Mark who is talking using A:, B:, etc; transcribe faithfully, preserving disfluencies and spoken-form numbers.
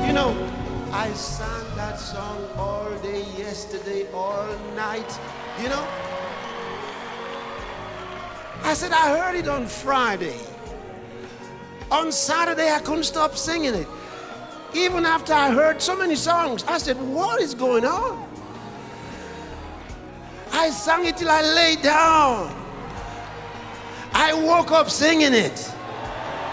A: You know, I sang that song all day yesterday, all night. You know, I said I heard it on Friday. On Saturday, I couldn't stop singing it. Even after I heard so many songs, I said, what is going on? I sang it till I lay down. I woke up singing it.